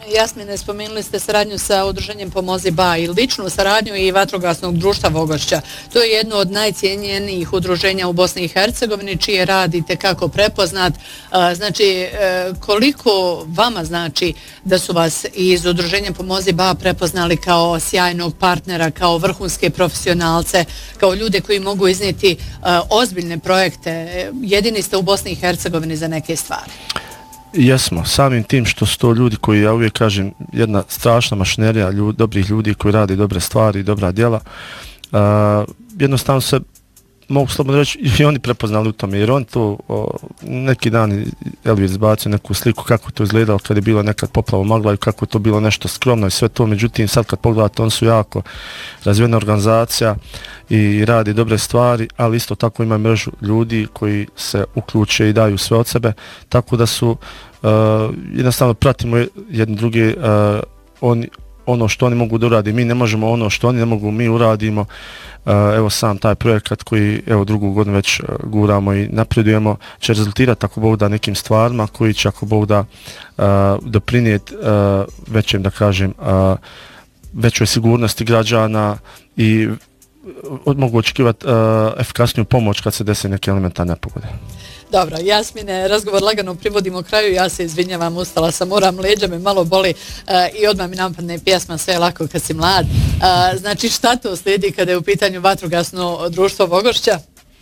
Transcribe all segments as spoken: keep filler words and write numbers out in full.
Jasmine, spomenuli ste saradnju sa udruženjem Pomozi Ba i ličnu saradnju i vatrogasnog društva Vogošća. To je jedno od najcijenjenijih udruženja u Bosni i Hercegovini, čije rad itekako prepoznat. Znači, koliko vama znači da su vas iz udruženja Pomozi Ba prepoznali kao sjajnog partnera, kao vrhunske profesionalce, kao ljude koji mogu iznijeti ozbiljne projekte? Jedini ste u Bosni i Hercegovini za neke stvari. Jesmo, samim tim što su to ljudi koji, ja uvijek kažem, jedna strašna mašinerija ljudi, dobrih ljudi koji rade dobre stvari i dobra djela, uh, jednostavno se, mogu slobodno reći, i oni prepoznali u tome, jer oni to o, neki dan Elvir izbacio neku sliku kako to izgledalo kad je bilo nekad poplava u Maglaju, kako je to bilo nešto skromno i sve to, međutim sad kad pogledate, oni su jako razvijena organizacija i radi dobre stvari, ali isto tako ima mrežu ljudi koji se uključe i daju sve od sebe, tako da su uh, jednostavno pratimo jedni drugi, uh, oni, ono što oni mogu da uradi, mi ne možemo, ono što oni ne mogu, mi uradimo. Uh, evo sam taj projekat koji evo drugu godinu već uh, guramo i napredujemo će rezultirati ako Bog da nekim stvarima koji će ako Bog da uh, doprinijeti uh, većem, da kažem, uh, većoj sigurnosti građana i uh, mogu očekivati uh, efikasniju pomoć kad se desi neke elementarne nepogode. Dobro, Jasmine, razgovor lagano privodimo kraju, ja se izvinjavam, ustala sam, moram, leđa me malo boli uh, i odmah mi napadne pjesma Sve je lako kad si mlad. Uh, znači, šta to slijedi kada je u pitanju vatrogasno društvo Vogošća?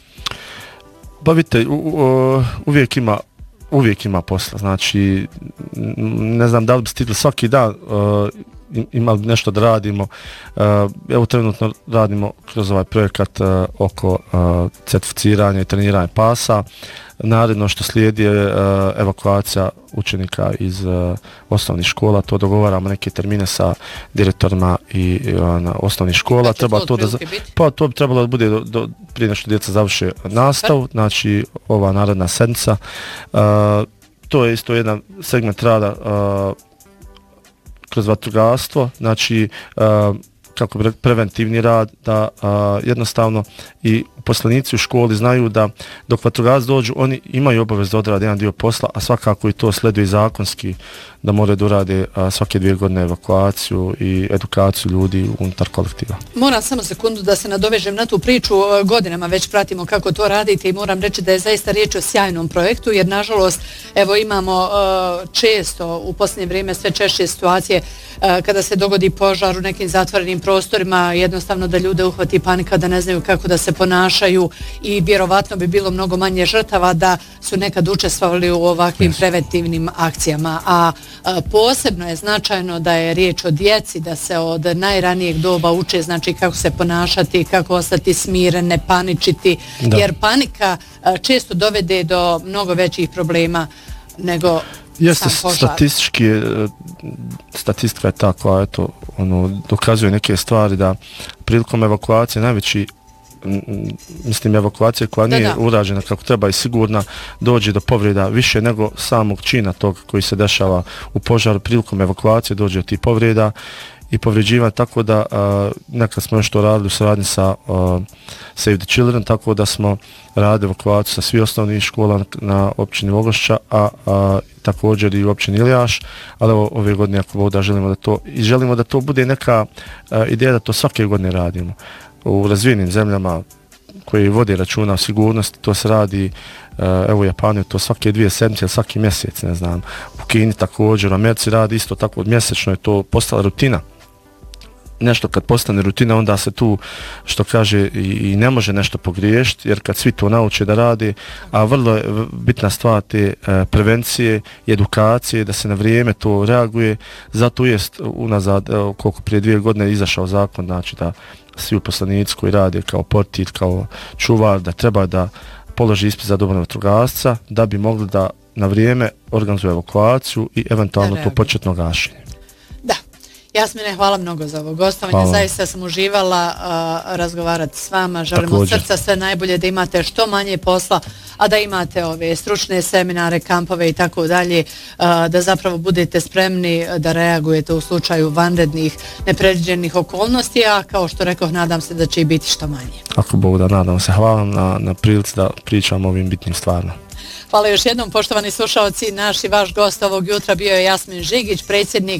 Pa vidite, u, u, uvijek ima uvijek ima posla, znači ne znam da li bi stigli svaki dan uh, imali nešto da radimo. Uh, evo trenutno radimo kroz ovaj projekat uh, oko uh, certificiranja i treniranja pasa. Naredno što slijedi je uh, evakuacija učenika iz uh, osnovnih škola, to dogovaramo neke termine sa direktorima i uh, na osnovnih škola. Dakle, treba to, to da pa to bi trebalo da bude do, do, prije nešto djeca završe nastavu, znači ova naredna sedmica. Uh, to je isto jedan segment rada uh, kroz vatrogastvo, znači uh, kako bi preventivni rad, da uh, jednostavno i uposlenici u školi znaju da dok vatrogasci dođu, oni imaju obavez da odrade jedan dio posla, a svakako i to sleduje zakonski da moraju da urade a, svake dvije godine evakuaciju i edukaciju ljudi unutar kolektiva. Moram samo sekundu da se nadovežem na tu priču, godinama već pratimo kako to radite i moram reći da je zaista riječ o sjajnom projektu, jer nažalost evo imamo uh, često u posljednje vrijeme sve češće situacije uh, kada se dogodi požar u nekim zatvorenim prostorima, jednostavno da ljude uhvati panika, da ne znaju kako da se ponašaju i vjerovatno bi bilo mnogo manje žrtava da su nekad učestvovali u ovakvim yes. preventivnim akcijama, a posebno je značajno da je riječ o djeci, da se od najranijeg doba uče, znači kako se ponašati, kako ostati smiren, ne paničiti, da. Jer panika često dovede do mnogo većih problema nego Jeste, sam požar. Statistički, statistika je ta koja eto, ono, dokazuje neke stvari da prilikom evakuacije najveći mislim evakuacija koja nije da, da. urađena kako treba i sigurna, dođe do povreda više nego samog čina tog koji se dešava u požaru. Prilikom evakuacije dođe do tih povreda i povređivanja, tako da uh, nekad smo još to radili u saradnji sa uh, Save the Children, tako da smo radili evakuaciju sa svih osnovnih škola na, na općini Vogošća, a, a također i u općini Iljaš, ali evo, ove godine ako Bog da želimo da to i želimo da to bude neka uh, ideja da to svake godine radimo. U razvijenim zemljama koji vode računa o sigurnosti, to se radi, evo u Japanu to svake dvije sedmice ili svaki mjesec, ne znam, u Kini također, u Americi radi isto tako, mjesečno je to postala rutina. Nešto kad postane rutina, onda se tu, što kaže, i, i ne može nešto pogriješiti, jer kad svi to nauče da rade, a vrlo je bitna stvar te e, prevencije i edukacije, da se na vrijeme to reaguje, zato jest unazad, evo, koliko prije dvije godine izašao zakon, znači da svi uposlenici koji rade kao portir, kao čuvar, da treba da položi ispit za dobrovoljnog vatrogasca, da bi mogli da na vrijeme organizuju evakuaciju i eventualno to početno gašenje. Da. Jasmine, hvala mnogo za ovo gostovanje. Hvala. Zaista sam uživala uh, razgovarati s vama. Želimo od srca sve najbolje, da imate što manje posla, a da imate ove stručne seminare, kampove i tako dalje, uh, da zapravo budete spremni da reagujete u slučaju vanrednih, nepredviđenih okolnosti, a kao što rekoh, nadam se da će i biti što manje. Ako Bog da, nadam se. Hvala na, na prilici da pričam o ovim bitnim stvarima. Hvala još jednom, poštovani slušalci. Naš i vaš gost ovog jutra bio je Jasmin Žigić, predsjednik